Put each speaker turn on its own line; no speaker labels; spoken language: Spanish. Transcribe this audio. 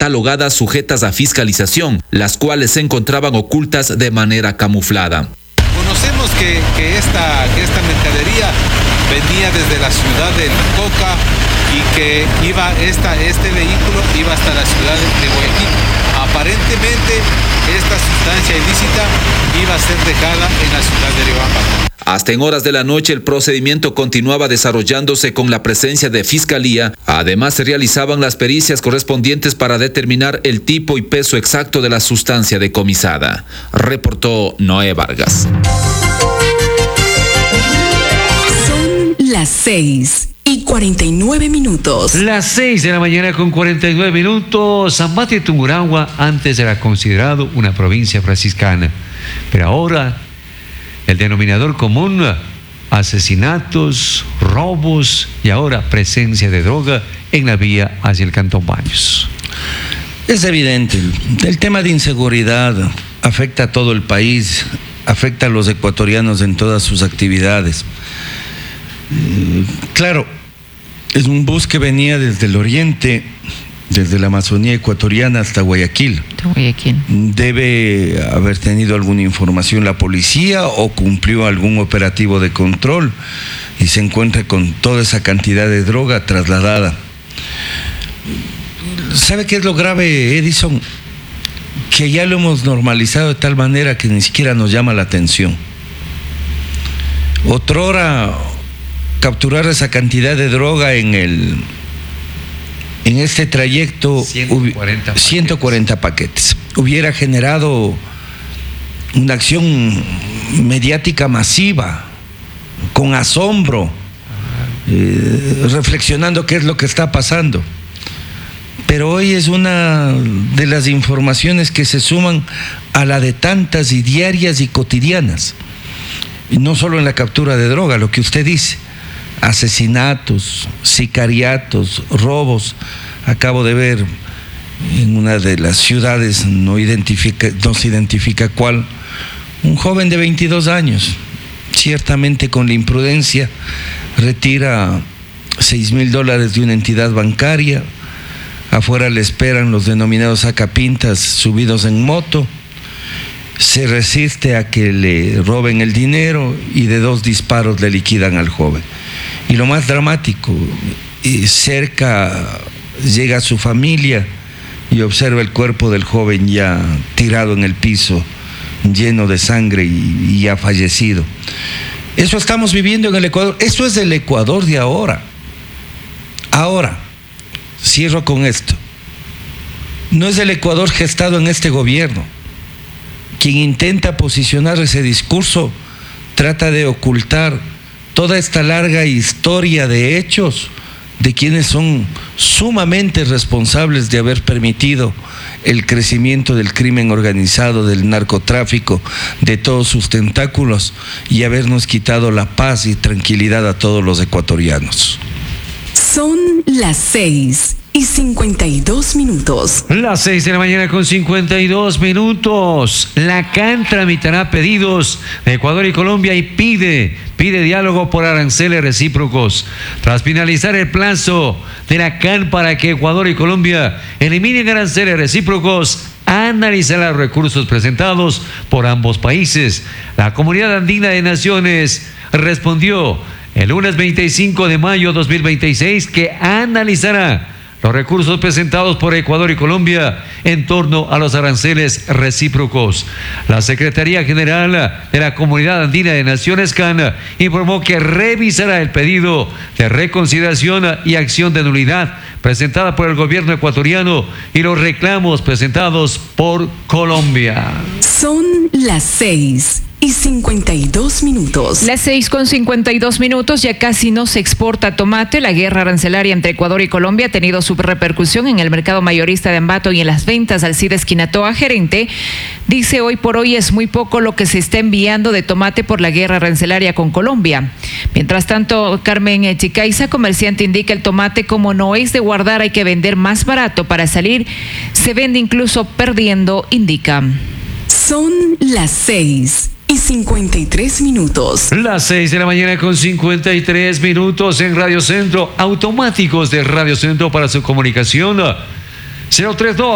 catalogadas sujetas a fiscalización, las cuales se encontraban ocultas de manera camuflada.
Conocemos que esta mercadería venía desde la ciudad de Coca y que este vehículo iba hasta la ciudad de Guayaquil. Aparentemente esta sustancia ilícita iba a ser dejada en la ciudad de Riobamba.
Hasta en horas de la noche el procedimiento continuaba desarrollándose con la presencia de Fiscalía. Además se realizaban las pericias correspondientes para determinar el tipo y peso exacto de la sustancia decomisada. Reportó Noé Vargas.
Son las 6:49.
Las 6 de la mañana con 49 minutos. Zambate y Tungurahua antes era considerado una provincia franciscana, pero ahora el denominador común, asesinatos, robos y ahora presencia de droga en la vía hacia el Cantón Baños.
Es evidente, el tema de inseguridad afecta a todo el país, afecta a los ecuatorianos en todas sus actividades. Claro, es un bus que venía desde el oriente, desde la Amazonía ecuatoriana hasta Guayaquil. Debe haber tenido alguna información la policía o cumplió algún operativo de control y se encuentra con toda esa cantidad de droga trasladada. ¿Sabe qué es lo grave, Edison? Que ya lo hemos normalizado de tal manera que ni siquiera nos llama la atención. Otrora, capturar esa cantidad de droga en este trayecto, 140 paquetes. Hubiera generado una acción mediática masiva, con asombro, reflexionando qué es lo que está pasando. Pero hoy es una de las informaciones que se suman a la de tantas y diarias y cotidianas. Y no solo en la captura de droga, lo que usted dice, asesinatos, sicariatos, robos. Acabo de ver en una de las ciudades, no se identifica cuál, un joven de 22 años, ciertamente con la imprudencia, retira $6,000 de una entidad bancaria. Afuera le esperan los denominados sacapintas subidos en moto. Se resiste a que le roben el dinero y de 2 disparos le liquidan al joven. Y lo más dramático, cerca llega su familia y observa el cuerpo del joven ya tirado en el piso, lleno de sangre y ya fallecido. Eso estamos viviendo en el Ecuador. Eso es el Ecuador de ahora. Ahora, cierro con esto. No es el Ecuador gestado en este gobierno. Quien intenta posicionar ese discurso trata de ocultar toda esta larga historia de hechos de quienes son sumamente responsables de haber permitido el crecimiento del crimen organizado, del narcotráfico, de todos sus tentáculos y habernos quitado la paz y tranquilidad a todos los ecuatorianos.
Son las 6:52.
Las 6 de la mañana con 52 minutos. La CAN tramitará pedidos de Ecuador y Colombia y pide diálogo por aranceles recíprocos. Tras finalizar el plazo de la CAN para que Ecuador y Colombia eliminen aranceles recíprocos, analizará los recursos presentados por ambos países. La Comunidad Andina de Naciones respondió el lunes 25 de mayo de 2026 que analizará los recursos presentados por Ecuador y Colombia en torno a los aranceles recíprocos. La Secretaría General de la Comunidad Andina de Naciones CAN informó que revisará el pedido de reconsideración y acción de nulidad presentada por el gobierno ecuatoriano y los reclamos presentados por Colombia.
Son las 6:52.
Las 6:52, ya casi no se exporta tomate. La guerra arancelaria entre Ecuador y Colombia ha tenido su repercusión en el mercado mayorista de Ambato y en las ventas. Alcides Quinatoa, gerente, dice hoy por hoy es muy poco lo que se está enviando de tomate por la guerra arancelaria con Colombia. Mientras tanto, Carmen Chicaiza, comerciante, indica el tomate como no es de guardar, hay que vender más barato para salir. Se vende incluso perdiendo, indica.
Son las 6:53.
Las 6 de la mañana con 53 minutos en Radio Centro. Automáticos de Radio Centro para su comunicación. 032